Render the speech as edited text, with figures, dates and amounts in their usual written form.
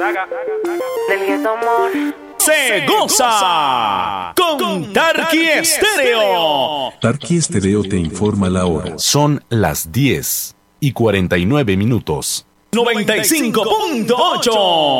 Del gueto amor. Se goza con Tarqui Estéreo. Tarqui Estéreo te informa la hora. Son las 10:49. 95.8